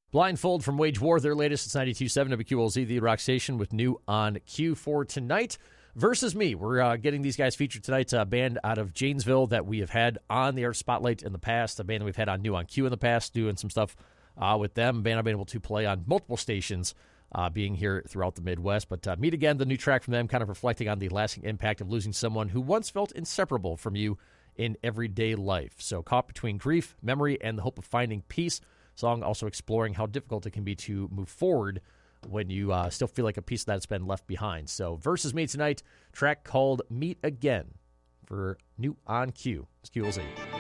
Blindfold from Wage War, their latest. It's 92.7 WQLZ, the Rock Station, with new on cue for tonight. Versus Me. We're getting these guys featured tonight. A band out of Janesville that we have had on the Art Spotlight in the past. A band that we've had on New on Q in the past, doing some stuff with them. A band I've been able to play on multiple stations, being here throughout the Midwest. But Meet Again, the new track from them, kind of reflecting on the lasting impact of losing someone who once felt inseparable from you in everyday life. So caught between grief, memory, and the hope of finding peace. Song also exploring how difficult it can be to move forward when you still feel like a piece of that's been left behind. So Versus Me tonight, track called Meet Again for New on Q. It's QLZ.